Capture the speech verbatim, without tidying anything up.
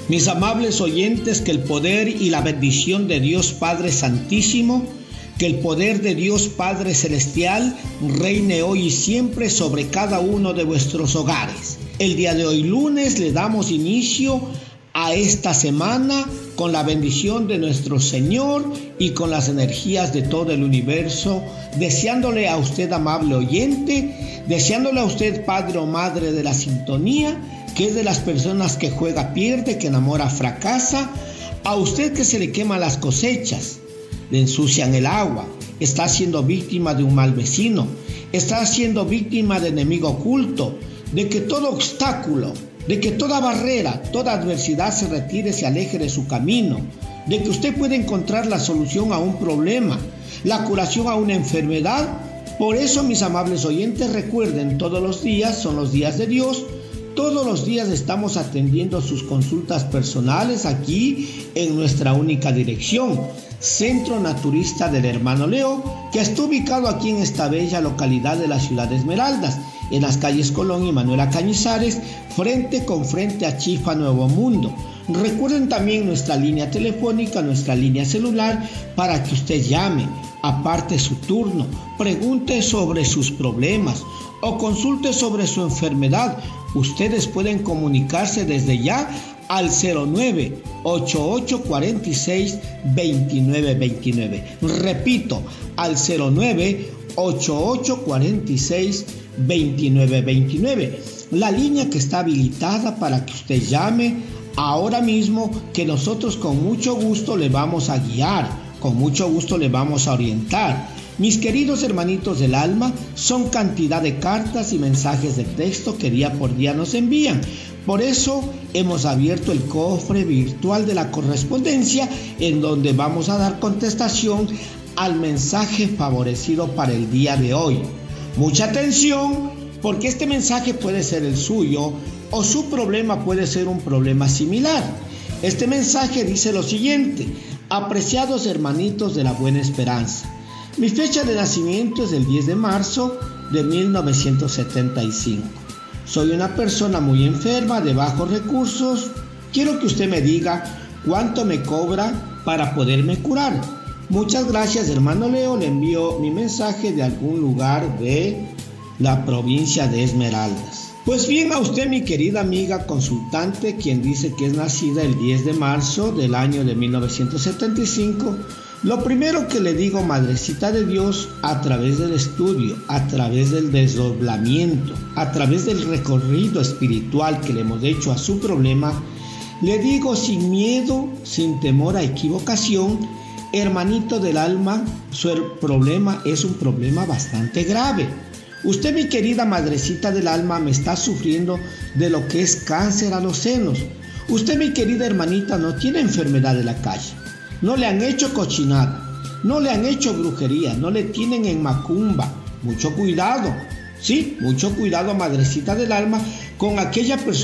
Mis amables oyentes, que el poder y la bendición de Dios Padre Santísimo, que el poder de Dios Padre Celestial reine hoy y siempre sobre cada uno de vuestros hogares. El día de hoy, lunes, le damos inicio a esta semana con la bendición de nuestro Señor y con las energías de todo el universo, deseándole a usted, amable oyente, deseándole a usted, padre o madre de la sintonía, que es de las personas que juega pierde, que enamora fracasa, a usted que se le queman las cosechas, le ensucian el agua, está siendo víctima de un mal vecino, está siendo víctima de enemigo oculto, de que todo obstáculo, de que toda barrera, toda adversidad se retire, se aleje de su camino, de que usted puede encontrar la solución a un problema, la curación a una enfermedad. Por eso, mis amables oyentes, recuerden, todos los días son los días de Dios. Todos los días estamos atendiendo sus consultas personales aquí en nuestra única dirección, Centro Naturista del Hermano Leo, que está ubicado aquí en esta bella localidad de la ciudad de Esmeraldas, en las calles Colón y Manuela Cañizares, frente con frente a Chifa Nuevo Mundo. Recuerden también nuestra línea telefónica, nuestra línea celular, para que usted llame, aparte su turno, pregunte sobre sus problemas o consulte sobre su enfermedad. Ustedes pueden comunicarse desde ya al cero nueve, ocho ocho cuatro seis, dos nueve dos nueve. Repito, al cero nueve, ocho ocho cuatro seis, dos nueve dos nueve. La línea que está habilitada para que usted llame ahora mismo, que nosotros con mucho gusto le vamos a guiar, con mucho gusto le vamos a orientar. Mis queridos hermanitos del alma, son cantidad de cartas y mensajes de texto que día por día nos envían. Por eso hemos abierto el cofre virtual de la correspondencia, en donde vamos a dar contestación al mensaje favorecido para el día de hoy. Mucha atención, porque este mensaje puede ser el suyo o su problema puede ser un problema similar. Este mensaje dice lo siguiente: apreciados hermanitos de la buena esperanza, mi fecha de nacimiento es el diez de marzo de mil novecientos setenta y cinco. Soy una persona muy enferma, de bajos recursos. Quiero que usted me diga cuánto me cobra para poderme curar. Muchas gracias, hermano Leo. Le envío mi mensaje de algún lugar de la provincia de Esmeraldas. Pues bien, a usted, mi querida amiga consultante, quien dice que es nacida el diez de marzo del año de mil novecientos setenta y cinco, lo primero que le digo, madrecita de Dios, a través del estudio, a través del desdoblamiento, a través del recorrido espiritual que le hemos hecho a su problema, le digo sin miedo, sin temor a equivocación, hermanito del alma, su problema es un problema bastante grave. Usted, mi querida madrecita del alma, me está sufriendo de lo que es cáncer a los senos. Usted, mi querida hermanita, no tiene enfermedad de la calle. No le han hecho cochinada, no le han hecho brujería, no le tienen en macumba. Mucho cuidado, sí, mucho cuidado, madrecita del alma, con aquella persona